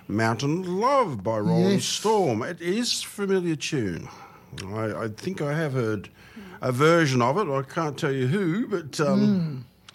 Mountain Love by Rolling Yes. Storm. It is a familiar tune. I think I have heard a version of it. I can't tell you who, but